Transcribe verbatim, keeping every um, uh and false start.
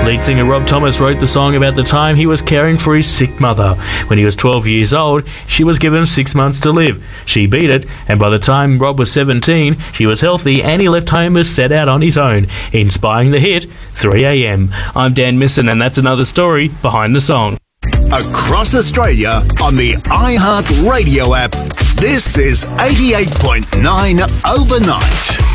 Lead singer Rob Thomas wrote the song about the time he was caring for his sick mother. When he was twelve years old, she was given six months to live. She beat it, and by the time Rob was seventeen, she was healthy and he left home and set out on his own, inspiring the hit three a m. I'm Dan Misson, and that's another story behind the song. Across Australia on the iHeart Radio app, this is eighty-eight point nine Overnight.